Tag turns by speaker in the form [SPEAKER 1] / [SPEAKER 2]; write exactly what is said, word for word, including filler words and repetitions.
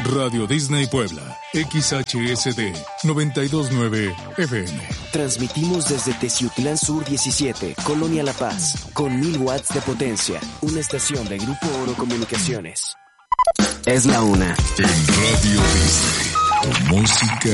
[SPEAKER 1] Radio Disney Puebla, X H S D noventa y dos punto nueve F M.
[SPEAKER 2] Transmitimos desde Teciutlán Sur diecisiete, Colonia La Paz, con mil watts de potencia. Una estación de Grupo Oro Comunicaciones. Es la una.
[SPEAKER 1] En Radio Disney, con música